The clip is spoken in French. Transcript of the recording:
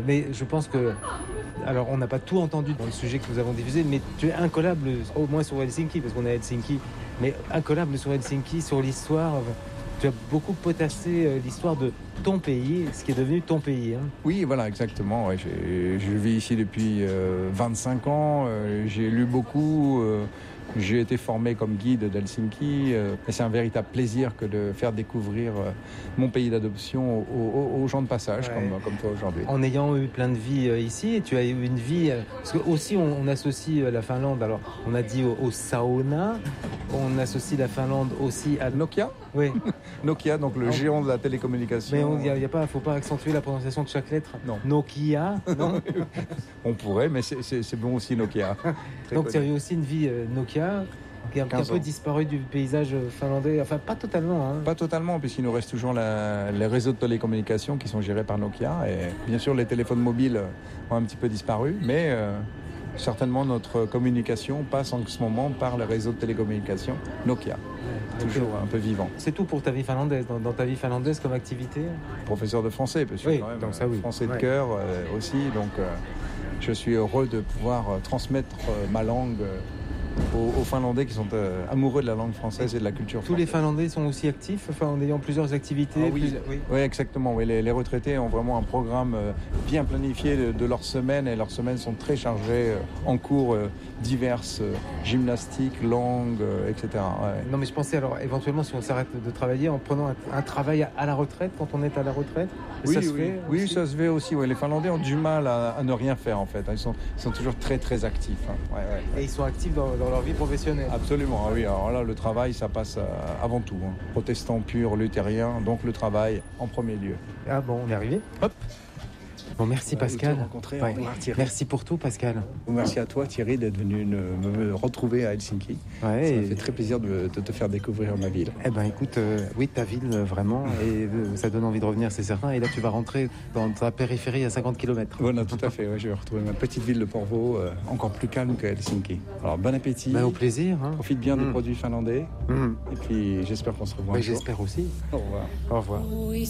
Mais je pense que, alors on n'a pas tout entendu dans le sujet que nous avons diffusé, mais tu es incollable, au moins sur Helsinki, parce qu'on est à Helsinki, mais incollable sur Helsinki, sur l'histoire. Tu as beaucoup potassé l'histoire de ton pays, ce qui est devenu ton pays. Hein. Oui, voilà, exactement. Ouais, je vis ici depuis 25 ans. J'ai lu beaucoup. J'ai été formé comme guide d'Helsinki. Et c'est un véritable plaisir que de faire découvrir mon pays d'adoption aux gens de passage, comme toi aujourd'hui. En ayant eu plein de vies ici, et tu as eu une vie... parce que aussi, on associe la Finlande, alors on a dit au sauna, on associe la Finlande aussi à... Nokia. Oui. Nokia, donc le géant de la télécommunication. Mais il ne faut pas accentuer la prononciation de chaque lettre. Non. Nokia, non. On pourrait, mais c'est bon aussi Nokia. Donc tu as eu aussi une vie Nokia qui a un peu disparu du paysage finlandais. Enfin, pas totalement. Hein. Pas totalement, puisqu'il nous reste toujours les réseaux de télécommunications qui sont gérés par Nokia. Et bien sûr, les téléphones mobiles ont un petit peu disparu, mais certainement notre communication passe en ce moment par les réseaux de télécommunications Nokia. Toujours un peu vivant. C'est tout pour ta vie finlandaise. Dans ta vie finlandaise comme activité ? Professeur de français, parce que oui, quand même, donc ça, oui. Français de cœur aussi. Donc je suis heureux de pouvoir transmettre ma langue aux Finlandais qui sont amoureux de la langue française et de la culture française. Tous les Finlandais sont aussi actifs, en ayant plusieurs activités. Oui, exactement. Oui, les retraités ont vraiment un programme bien planifié de leur semaine, et leurs semaines sont très chargées en cours diverses, gymnastique, langue, etc. Ouais. Non, mais je pensais alors éventuellement si on s'arrête de travailler en prenant un travail à la retraite quand on est à la retraite. Oui, ça se fait aussi. Oui. Les Finlandais ont du mal à ne rien faire en fait. Ils sont toujours très très actifs. Hein. Ouais. Et ils sont actifs dans leur vie professionnelle. Absolument. Ah oui. Alors là, le travail, ça passe avant tout. Hein. Protestant pur, luthérien, donc le travail en premier lieu. Ah bon, on est arrivé. Hop. Bon, merci Pascal. Ouais. Merci pour tout Pascal. Merci à toi Thierry d'être venu me retrouver à Helsinki. Ouais, ça m'a fait très plaisir de te faire découvrir ma ville. Eh ben écoute, oui ta ville vraiment, et ça donne envie de revenir, c'est certain. Et là tu vas rentrer dans ta périphérie à 50 km. Voilà, tout à fait. Ouais, je vais retrouver ma petite ville de Porvoo, encore plus calme que Helsinki. Alors bon appétit. Au plaisir. Hein. Profite bien des produits finlandais. Et puis j'espère qu'on se revoit un jour. J'espère aussi. Au revoir. Au revoir.